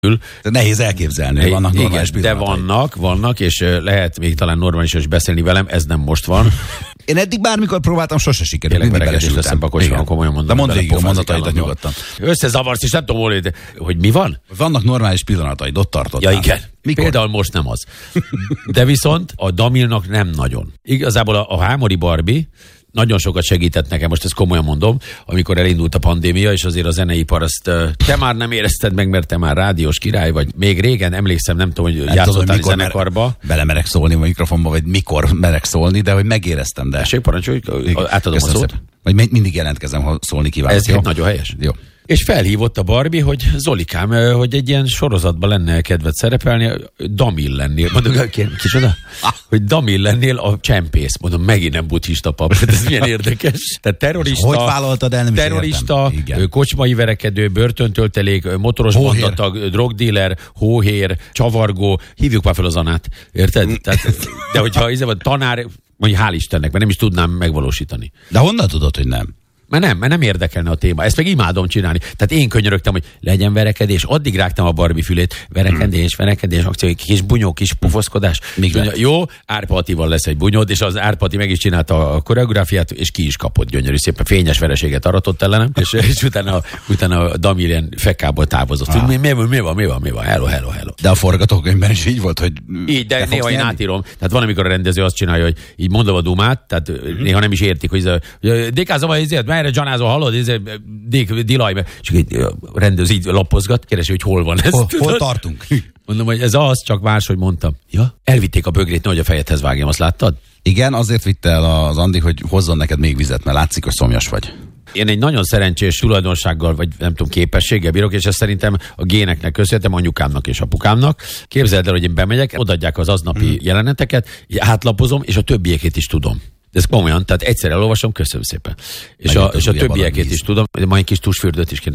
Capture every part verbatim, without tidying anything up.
De nehéz elképzelni, hogy vannak normális igen, de vannak, vannak, és lehet még talán normálisan is beszélni velem, ez nem most van. Én eddig bármikor próbáltam, sose sikerült. Mindig belesültem. De mondd végig a mondataidat nyugodtan. Összezavarsz, és nem tudom, hogy, hogy mi van? Vannak normális pillanataid, ott tartottál. Ja, igen. Mikor? Például most nem az. De viszont a Damilnak nem nagyon. Igazából a, a Hámori Barbie nagyon sokat segített nekem, most ezt komolyan mondom, amikor elindult a pandémia, és azért a zeneipar azt te már nem érezted meg, mert te már rádiós király vagy. Még régen, emlékszem, nem tudom, hogy nem játszottál tudom, zenekarba. Mer- belemerek szólni a mikrofonba, vagy mikor merek szólni, de hogy megéreztem, de... Tessék, parancsolj, átadom a szót. Vagy mindig jelentkezem, ha szólni kívánok. Ez jó? Nagyon helyes. Jó. És felhívott a Barbie, hogy Zolikám, hogy egy ilyen sorozatban lenne kedved szerepelni, Damil lennél. Mondom, kicsoda? Hogy Damil lennél a csempész. Mondom, megint nem buddhista pap. Ez milyen érdekes. Tehát terrorista, hogy vállaltad el, nem terrorista kocsmai verekedő, börtöntöltelék, motoros bandatag, drogdíler, hóhér, csavargó. Hívjuk már fel az Anát. Érted? Tehát, de hogyha ez a tanár, mondjuk hál' Istennek, mert nem is tudnám megvalósítani. De honnan tudod, hogy nem? Mert nem, mert nem érdekelne a téma. Ezt meg imádom csinálni. Tehát én könyörögtem, hogy legyen verekedés. Addig rágtam a Barbie fülét. Verekedés, hmm. verekedés, akció, kis bunyó, kis pufoszkodás. Mondja, jó, Árpa Attival lesz egy bunyód, és az Árpa Atti meg is csinálta a koreográfiát, és ki is kapott gyönyörű szépen. Fényes vereséget aratott ellenem, és, és utána, utána a Damil ilyen fekából távozott. Ah. Mi, mi, mi van, mi van, mi van? Hello, hello, hello. De a forgatókönyvben is így volt, hogy... Így, de néha én átírom. Tehát van, amikor a rendező azt csinálja, hogy így mondom a dumát, tehát hmm. néha nem is értik, hogy dékázom, hogy erre Gyanázol, hallod, ez Dék, Dilaj, és így rendőz, így lapozgat, keresi, hogy hol van ez. Hol, hol tartunk? Mondom, hogy ez az, csak máshogy mondtam. Ja, elvitték a bögrét, nehogy a fejedhez vágjam, azt láttad? Igen, azért vitte el az Andi, hogy hozzon neked még vizet, mert látszik, hogy szomjas vagy. Én egy nagyon szerencsés tulajdonsággal, vagy nem tudom, képességgel bírok, és ezt szerintem a géneknek köszönhetem, anyukámnak és apukámnak. Képzeld el, hogy én bemegyek, odaadják az aznapi mm. jeleneteket, átlapozom, és a többiekét is tudom. De ez komolyan, tehát egyszer elolvasom, köszönöm szépen. És a, és a többiekét is tudom, de majd egy kis tusfürdőt is kéne.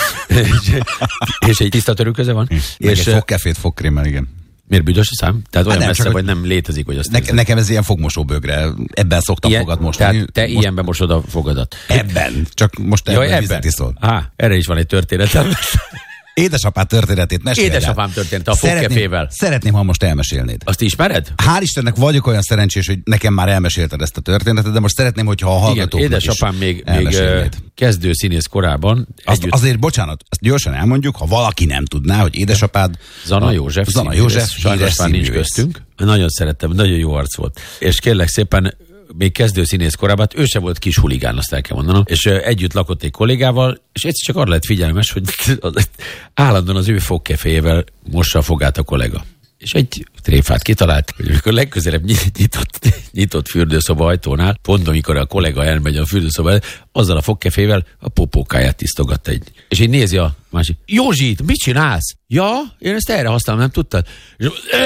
és, és egy tiszta törőköze van. És egy fogkefét fogkrémmel, igen. Miért büdös a szám? Tehát olyan nem, messze, csak, vagy nem létezik, hogy azt... Ne, nekem ez ilyen fogmosóbögre, ebben szoktam ilyen, fogad mosni. Tehát te most... ilyenben mosod a fogadat. Ebben, csak most ebben, ebben vizet iszol. Á, erre is van egy történetem. Édesapád történetét mesélj el. Édesapám története a fogkefével. Szeretném, ha most elmesélnéd. Azt ismered? Hál' Istennek vagyok olyan szerencsés, hogy nekem már elmesélted ezt a történetet, de most szeretném, hogyha a hallgatóknak igen, édesapám még, még kezdő színész korában. Azt, azért, bocsánat, azt gyorsan elmondjuk, ha valaki nem tudná, hogy édesapád... Zana József. Zana József, sajnos már nincs köztünk. Nagyon szerettem, nagyon jó arc volt. És kérlek szépen, még kezdő színész korában, ő se volt kis huligán, azt el kell mondanom, és együtt lakott egy kollégával, és egyszer csak arra lett figyelmes, hogy állandóan az ő fogkeféjével mossa a fogát a kollega. És egy tréfát kitalált, hogy amikor legközelebb nyitott, nyitott fürdőszoba ajtónál, pont amikor a kollega elmegy a fürdőszoba, azzal a fogkefével a popókáját tisztogatta egy. És így nézi a másik. Józsi, mit csinálsz? Ja, én ezt erre használom, nem tudtad? És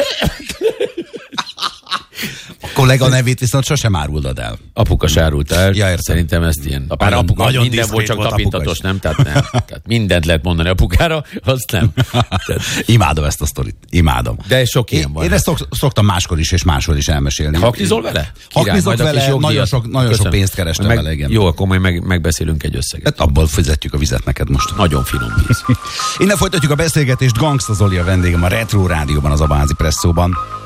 a kollega nevét viszont sosem árultad el. Apuka se árult el. Ja, értem. Szerintem ezt ilyen. Bár apuka nagyon minden volt, csak tapintatos, nem? Tehát nem. Tehát mindent lehet mondani apukára, azt nem. Tehát... Imádom ezt a sztorit. Imádom. De sok ilyen én, van. Én ezt szok, szoktam máskor is, és máshol is elmesélni. Haknizol vele? Haknizok vele, nagyon sok, nagyon sok pénzt kerestem meg, vele, igen. Jó, akkor majd meg, megbeszélünk egy összeget. Hát abból fizetjük a vizet neked most. Nagyon finom víz. Innen folytatjuk a beszélgetést. Gangsta Zoli a vendégem a Retro Rádióban, az Abaházi Presszóban.